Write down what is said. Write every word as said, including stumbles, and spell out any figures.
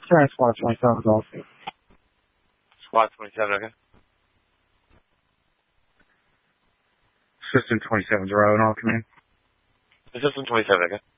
Sorry, Squad twenty-seven is also. Squad twenty-seven, okay. System twenty-seven's row and all command. System twenty-seven, okay.